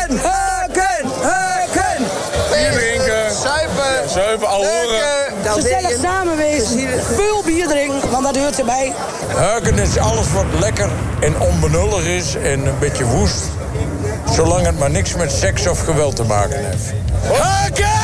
Heuken, heuken, heuken. Bier drinken. Zuipen, al horen. Gezellig samen wezen. Veel bier drinken, want dat hoort erbij. Heuken is alles wat lekker en onbenullig is en een beetje woest. Zolang het maar niks met seks of geweld te maken heeft. Heuken!